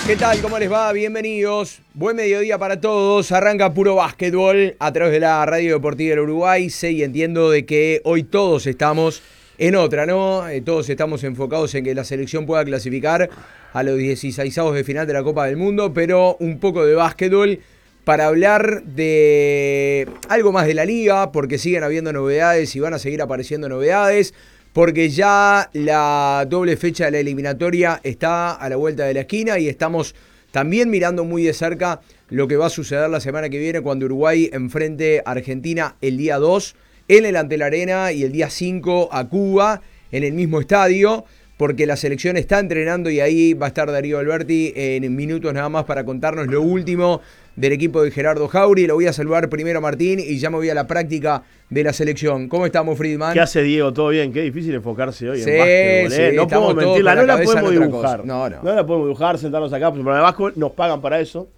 ¿Qué tal? ¿Cómo les va? Bienvenidos. Buen mediodía para todos. Arranca Puro Básquetbol a través de la Radio Deportiva del Uruguay. Sé y entiendo de que hoy todos estamos en otra, ¿no? Todos estamos enfocados en que la selección pueda clasificar a los 16avos de final de la Copa del Mundo, pero un poco de básquetbol para hablar de algo más de la liga, porque siguen habiendo novedades y van a seguir apareciendo novedades. Porque ya la doble fecha de la eliminatoria está a la vuelta de la esquina y estamos también mirando muy de cerca lo que va a suceder la semana que viene cuando Uruguay enfrente a Argentina el día 2 en el Antel Arena y el día 5 a Cuba en el mismo estadio, porque la selección está entrenando y ahí va a estar Darío Alberti en minutos nada más para contarnos lo último del equipo de Gerardo Jauri. Lo voy a saludar primero a Martín y ya me voy a la práctica de la selección. ¿Cómo estamos, Friedman? ¿Qué hace Diego? ¿Todo bien? Qué difícil enfocarse hoy Sí, en básquetbol, ¿eh? sí, No podemos mentirla, no la podemos dibujar. No la podemos dibujar, sentarnos acá, porque para el básquetbol nos pagan para eso,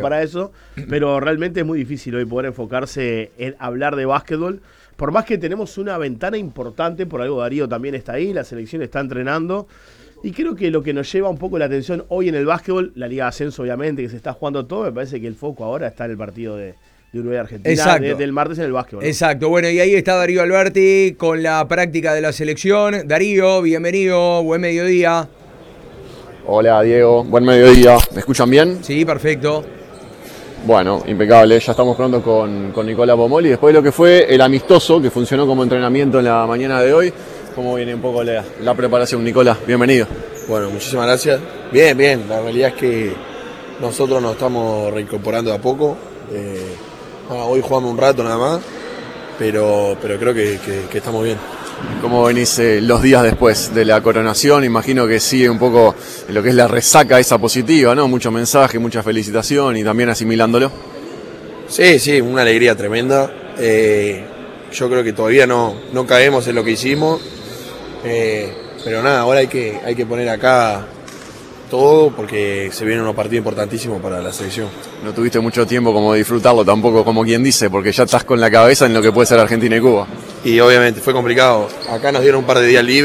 pero realmente es muy difícil hoy poder enfocarse en hablar de básquetbol. Por más que tenemos una ventana importante, por algo Darío también está ahí, la selección está entrenando. Y creo que lo que nos lleva un poco la atención hoy en el básquetbol, la Liga de Ascenso obviamente, que se está jugando todo, me parece que el foco ahora está en el partido de Uruguay-Argentina, del martes en el básquetbol, ¿no? Exacto, bueno, y ahí está Darío Alberti con la práctica de la selección. Darío, bienvenido, buen mediodía. Hola Diego, buen mediodía. ¿Me escuchan bien? Sí, perfecto. Bueno, impecable. Ya estamos pronto con Nicolás Pomoli. Después de lo que fue el amistoso, que funcionó como entrenamiento en la mañana de hoy, ¿cómo viene un poco la preparación, Nicolás? Bienvenido. Bueno, muchísimas gracias. Bien, bien. La realidad es que nosotros nos estamos reincorporando de a poco. Hoy jugamos un rato nada más, pero creo que estamos bien. ¿Cómo venís los días después de la coronación? Imagino que sigue un poco lo que es la resaca esa positiva, ¿no? Mucho mensaje, mucha felicitación y también asimilándolo. Sí, una alegría tremenda. Yo creo que todavía no caemos en lo que hicimos, pero nada, ahora hay que poner acá todo porque se vienen unos partidos importantísimos para la selección. No tuviste mucho tiempo como de disfrutarlo tampoco, como quien dice, porque ya estás con la cabeza en lo que puede ser Argentina y Cuba. Y obviamente fue complicado. Acá nos dieron un par de días libres.